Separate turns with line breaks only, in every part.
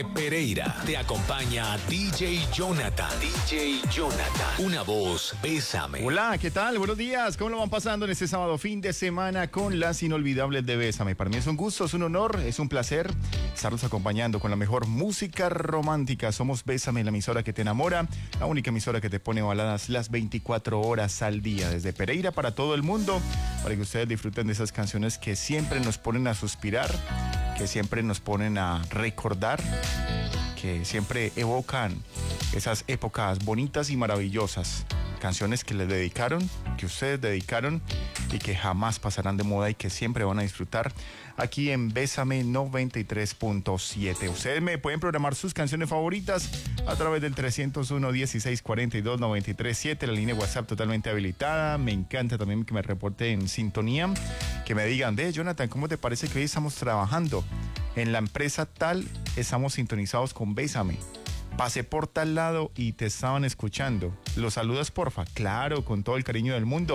Pereira te acompaña DJ Jonathan. DJ Jonathan, una voz, Bésame.
Hola, ¿qué tal? Buenos días. ¿Cómo lo van pasando en este sábado fin de semana con las inolvidables de Bésame? Para mí es un gusto, es un honor, es un placer estarlos acompañando con la mejor música romántica. Somos Bésame, la emisora que te enamora, la única emisora que te pone baladas las 24 horas al día, desde Pereira para todo el mundo, para que ustedes disfruten de esas canciones que siempre nos ponen a suspirar, que siempre nos ponen a recordar, que siempre evocan esas épocas bonitas y maravillosas. Canciones que les dedicaron, que ustedes dedicaron y que jamás pasarán de moda y que siempre van a disfrutar aquí en Bésame 93.7. Ustedes me pueden programar sus canciones favoritas a través del 301-1642-937, la línea WhatsApp totalmente habilitada. Me encanta también que me reporten sintonía, que me digan, Jonathan, ¿cómo te parece que hoy estamos trabajando en la empresa tal? Estamos sintonizados con Bésame. Pasé por tal lado y te estaban escuchando. ¿Los saludas, porfa? Claro, con todo el cariño del mundo.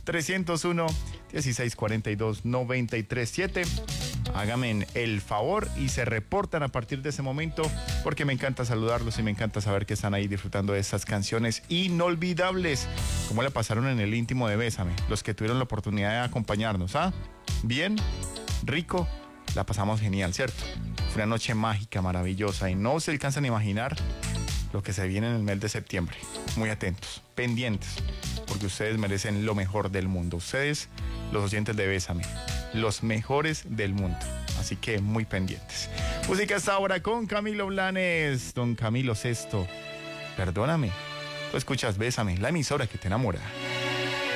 301-1642-937. Háganme el favor y se reportan a partir de ese momento, porque me encanta saludarlos y me encanta saber que están ahí disfrutando de estas canciones inolvidables. ¿Cómo la pasaron en el íntimo de Bésame? Los que tuvieron la oportunidad de acompañarnos, ¿ah? ¿Bien? ¿Rico? La pasamos genial, ¿cierto? Fue una noche mágica, maravillosa, y no se alcanzan a imaginar lo que se viene en el mes de septiembre. Muy atentos, pendientes, porque ustedes merecen lo mejor del mundo. Ustedes, los oyentes de Bésame, los mejores del mundo. Así que muy pendientes. Música hasta ahora con Camilo Blanes, don Camilo Sesto. Perdóname, tú escuchas Bésame, la emisora que te enamora.